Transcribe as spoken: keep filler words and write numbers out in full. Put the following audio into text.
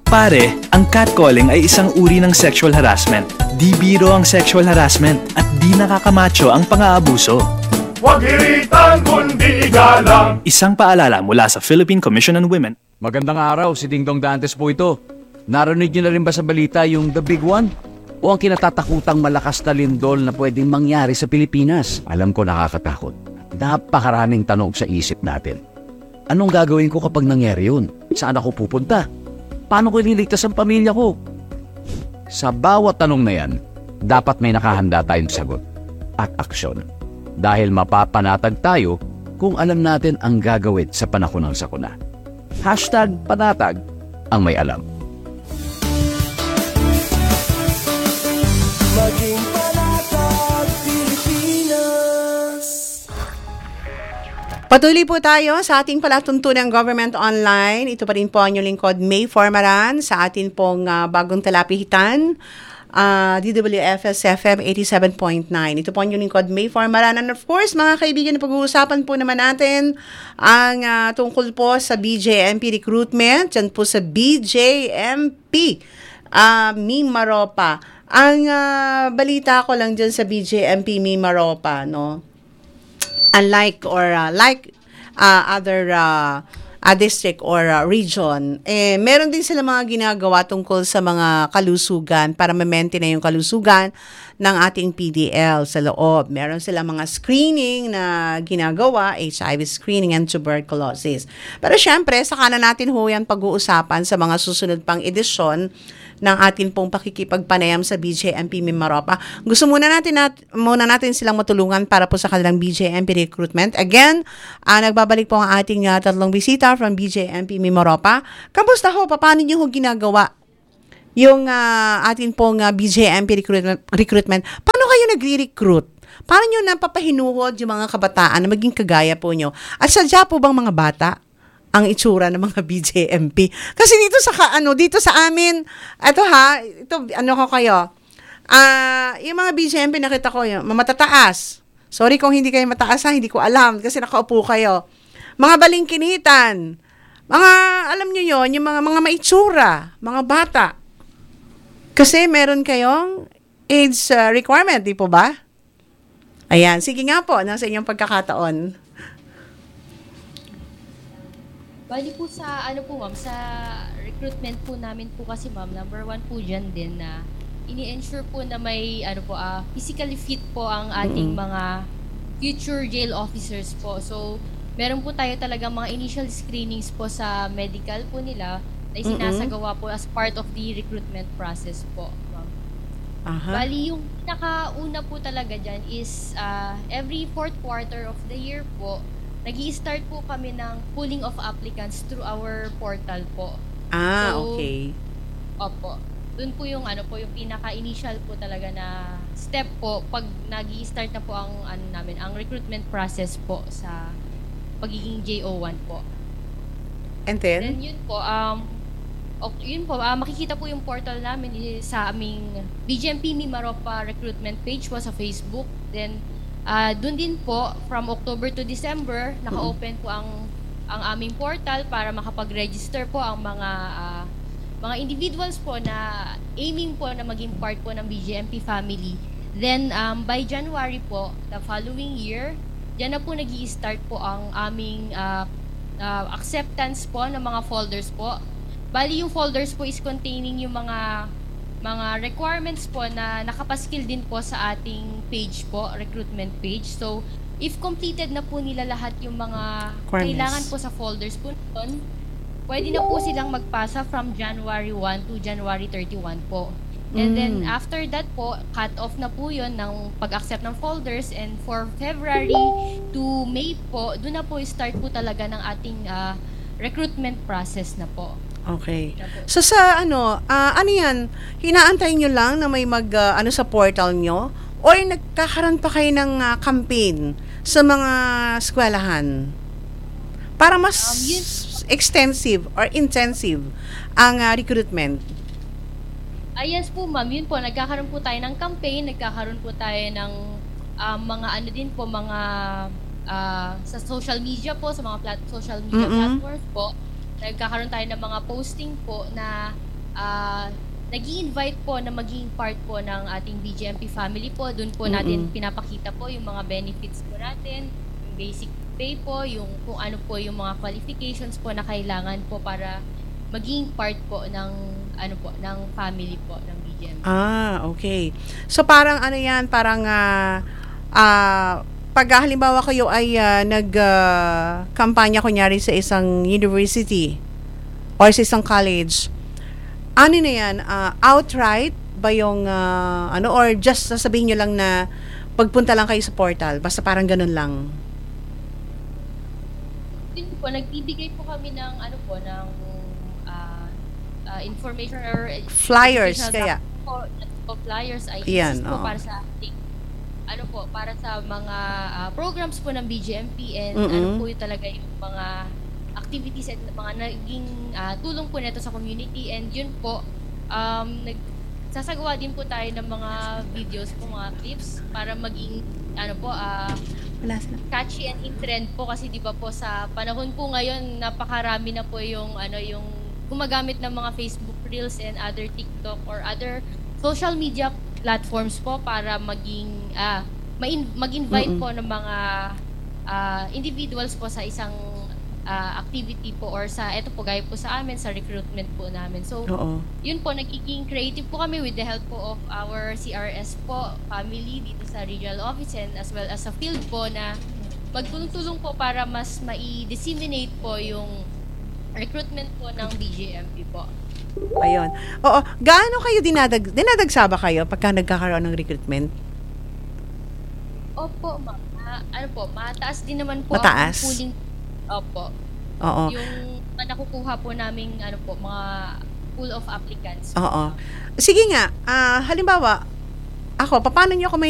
Pare, ang catcalling ay isang uri ng sexual harassment. Di biro ang sexual harassment at di nakakamacho ang pang-aabuso. Huwag iritan kundi igalang. Isang paalala mula sa Philippine Commission on Women. Magandang araw, si Dingdong Dantes po ito. Narinig niyo na rin ba sa balita yung The Big One? O ang kinatatakutang malakas na lindol na pwedeng mangyari sa Pilipinas? Alam ko nakakatakot. Napakaraming tanong sa isip natin. Anong gagawin ko kapag nangyari yun? Saan ako pupunta? Paano ko ililigtas ang pamilya ko? Sa bawat tanong na yan, dapat may nakahanda tayong sagot at aksyon. Dahil mapapanatag tayo kung alam natin ang gagawin sa panahon ng sakuna. Hashtag panatag ang may alam. Maging panatag Pilipinas. Patuloy po tayo sa ating palatuntunang Government Online. Ito pa rin po ang inyong lingkod, May Formaran, sa atin pong uh, bagong talapihitan, uh, D W F S F M eighty-seven point nine. Ito po ang inyong lingkod, May Formaran. And of course, mga kaibigan, pag-uusapan po naman natin ang uh, tungkol po sa B J M P recruitment, dyan po sa B J M P uh, Mimaropa. Ang uh, balita ko lang dyan sa B J M P Mimaropa, no? Unlike or uh, like uh, other uh, uh, district or uh, region, eh, meron din sila mga ginagawa tungkol sa mga kalusugan para ma-maintain na yung kalusugan ng ating P D L sa loob. Meron sila mga screening na ginagawa, H I V screening and tuberculosis. Pero syempre, saka na natin ho yan pag-uusapan sa mga susunod pang edisyon ng atin pong pakikipagpanayam sa B J M P Mimaropa. Gusto muna natin nat, muna natin silang matulungan para po sa kanilang B J M P recruitment. Again, uh, nagbabalik po ang ating uh, tatlong bisita from B J M P Mimaropa. Kamusta ho? Paano niyo ho ginagawa yung uh, atin pong uh, B J M P recruitment, recruitment? Paano kayo nagre-recruit? Paano nyo napapahinuhod yung mga kabataan na maging kagaya po nyo? At sadya po bang mga bata ang itsura ng mga B J M P? Kasi dito sa ano, dito sa amin, eto ha, ito ano ko kayo. Ah, uh, yung mga B J M P nakita ko yung matataas. Sorry kung hindi kayo mataas ha, hindi ko alam kasi nakaupo kayo. Mga balingkinitan. Mga alam niyo yon, yung mga mga maitsura, mga bata. Kasi meron kayong age uh, requirement, di po ba? Ayan, sige nga po, nasa inyong pagkakataon. Bali po sa, ano po ma'am, sa recruitment po namin po kasi ma'am, number one po dyan din na ini-ensure po na may, ano po, uh, physically fit po ang ating mm-hmm. mga future jail officers po. So, meron po tayo talaga mga initial screenings po sa medical po nila na isinasagawa po as part of the recruitment process po, ma'am. Uh-huh. Bali, yung pinakauna po talaga dyan is uh, every fourth quarter of the year po, nag-i-start po kami ng pulling of applicants through our portal po. Ah, so, okay. Opo. Doon po yung ano po yung pinaka-initial po talaga na step po pag nag-i-start na po ang ano namin, ang recruitment process po sa pagiging J O one po. And then, then yun po um okay, yun po uh, makikita po yung portal namin sa aming B J M P Mimaropa recruitment page po sa Facebook. Then Uh, doon din po, from October to December, naka-open po ang ang aming portal para makapag-register po ang mga uh, mga individuals po na aiming po na maging part po ng B J M P family. Then, um, by January po, the following year, dyan na po nag-i-start po ang aming uh, uh, acceptance po ng mga folders po. Bali, yung folders po is containing yung mga mga requirements po na nakapaskil din po sa ating page po, recruitment page. So, if completed na po nila lahat yung mga kailangan po sa folders po nun, pwede na po silang magpasa from January first to January thirty-first po. And mm. then, after that po, cut off na po yun ng pag-accept ng folders. And for February to May po, doon na po start po talaga ng ating uh, recruitment process na po. Okay. So sa ano, uh, ano yan, hinaantay nyo lang na may mag, uh, ano sa portal nyo? O nagkakaroon pa kayo ng uh, campaign sa mga eskwelahan? Para mas um, yun, extensive or intensive ang uh, recruitment? Ah, yes po ma'am, yun po, nagkakaroon po tayo ng campaign, nagkakaroon po tayo ng um, mga ano din po, mga uh, sa social media po, sa mga plat- social media mm-hmm. platforms po. Nagkakaroon tayo ng mga posting po na ah nag-i-invite po na maging part po ng ating B G M P family po. Doon po natin Mm-mm. pinapakita po yung mga benefits po natin, yung basic pay po, yung kung ano po yung mga qualifications po na kailangan po para maging part po ng ano po ng family po ng B G M P. Ah, okay. So parang ano yan, parang ah ah, pag halimbawa kayo ay ah, nag ah, kampanya kunyari sa isang university or sa isang college, ano na yan, ah, outright ba yung ah, ano, or just sasabihin nyo lang na pagpunta lang kayo sa portal, basta parang ganun lang? Din po nagbibigay po kami ng ano po ng ah, ah, information or Flyers, educational kaya? document po, po flyers ay Yan, po oo. para sa ating ano po para sa mga ah, programs po ng B G M P and Mm-mm. ano po yung talaga yung mga activities at mga naging ah, tulong po nito sa community, and yun po um nag sasagawa din po tayo ng mga videos po, mga clips para maging ano po ah Wala sila. catchy and in trend po, kasi di ba po sa panahon po ngayon napakarami na po yung ano yung gumagamit ng mga Facebook Reels and other TikTok or other social media platforms po para maging ah ma-in- mag-invite Mm-mm. po ng mga ah, individuals po sa isang ah, activity po or sa eto po gaya po sa amin sa recruitment po namin. So Oo. yun po, nagiging creative po kami with the help po of our C R S po family dito sa regional office and as well as sa field po na magtulong-tulong po para mas mai-disseminate po yung recruitment po ng B G M P po. Ayun. Oo. Gaano kayo dinadag dinadagsaba kayo pagka nagkakaroon ng recruitment? Opo, ma'am. Ah, ano po, mataas din naman po Mataas? ang pooling. Opo. Oo. Yung mga nakukuha po naming ano po, mga pool of applicants. Oo. Sige nga, ah, halimbawa, ako, paano nyo ako may